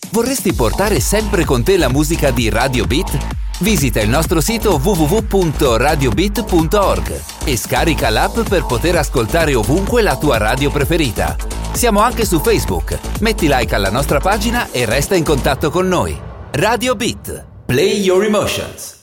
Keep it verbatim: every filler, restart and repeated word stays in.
Vorresti portare sempre con te la musica di Radio Beat? Visita il nostro sito w w w punto radio beat punto org e scarica l'app per poter ascoltare ovunque la tua radio preferita. Siamo anche su Facebook. Metti like alla nostra pagina e resta in contatto con noi. Radio Beat. Play your emotions.